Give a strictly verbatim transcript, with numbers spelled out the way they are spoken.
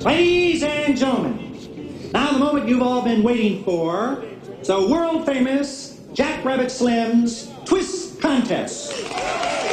Ladies and gentlemen, now the moment you've all been waiting for, so world famous Jack Rabbit Slim's Twist Contest.